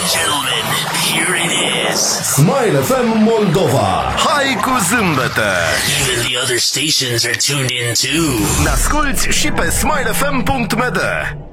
and gentlemen, here it is. Smile FM Moldova. Hai cu zâmbete! Even the other stations are tuned in too. Ne asculti și pe smilefm.md.